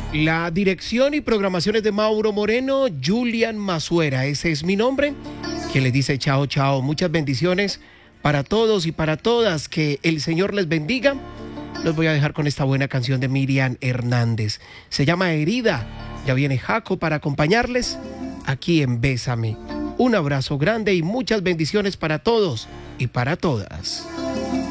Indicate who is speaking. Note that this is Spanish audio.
Speaker 1: La dirección y programaciones de Mauro Moreno, Julian Masuera, ese es mi nombre, quien les dice chao, chao. Muchas bendiciones para todos y para todas, que el Señor les bendiga. Los voy a dejar con esta buena canción de Miriam Hernández. Se llama Herida. Ya viene Jaco para acompañarles aquí en Bésame. Un abrazo grande y muchas bendiciones para todos y para todas.